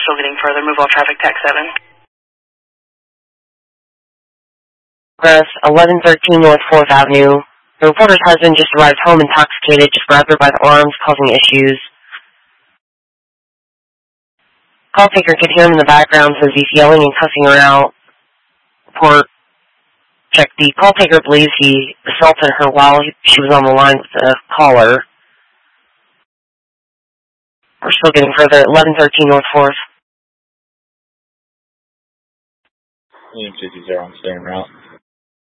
still getting further. Move all traffic, TAC 7. Press 1113 North 4th Avenue. The reporter's husband just arrived home intoxicated, just grabbed her by the arms, causing issues. Call taker could hear him in the background, says he's yelling and cussing her out. Report. Check. The call taker believes he assaulted her while she was on the line with the caller. We're still getting further at 1113 North 4th. EM50 on staying route.